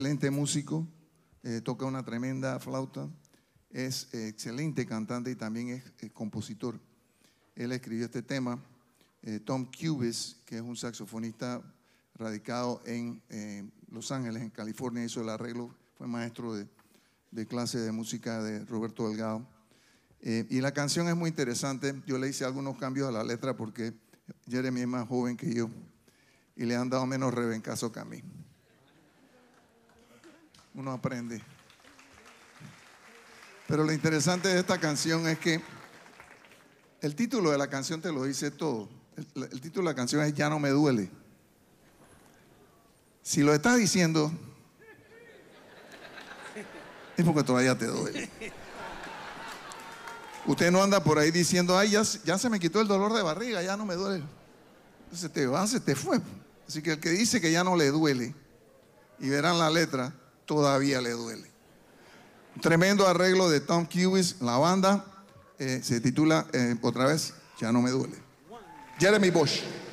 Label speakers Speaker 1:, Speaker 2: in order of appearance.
Speaker 1: excelente músico, toca una tremenda flauta, es excelente cantante y también es compositor. Él escribió este tema. Tom Cubis, que es un saxofonista radicado en Los Ángeles, en California, hizo el arreglo, fue maestro de clase de música de Roberto Delgado. Y la canción es muy interesante. Yo le hice algunos cambios a la letra porque Jeremy es más joven que yo y le han dado menos rebencazo que a mí. Uno aprende. Pero lo interesante de esta canción es que el título de la canción te lo dice todo. El título de la canción es Ya no me duele. Si lo estás diciendo, es porque todavía te duele. Usted no anda por ahí diciendo, ay, ya se me quitó el dolor de barriga, ya no me duele. Entonces te va, se te fue. Así que el que dice que ya no le duele, y verán la letra, todavía le duele. Un tremendo arreglo de Tom Cubis, la banda se titula otra vez, Ya no me duele. Jeremy Bosch.